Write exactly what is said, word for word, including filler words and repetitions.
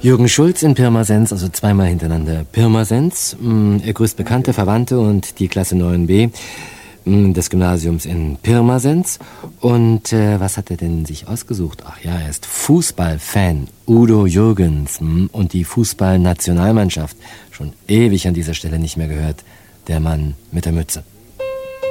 Jürgen Schulz in Pirmasens, also zweimal hintereinander. Pirmasens, mh, er grüßt Bekannte, Verwandte und die Klasse neun b mh, des Gymnasiums in Pirmasens. Und äh, was hat er denn sich ausgesucht? Ach ja, er ist Fußballfan. Udo Jürgens mh, und die Fußballnationalmannschaft. Schon ewig an dieser Stelle nicht mehr gehört. Der Mann mit der Mütze.